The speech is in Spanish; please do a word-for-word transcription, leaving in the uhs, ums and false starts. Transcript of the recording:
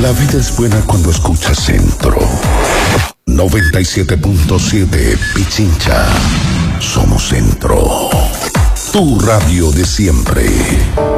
La vida es buena cuando escuchas Centro. noventa y siete punto siete Pichincha. Somos Centro. Tu radio de siempre.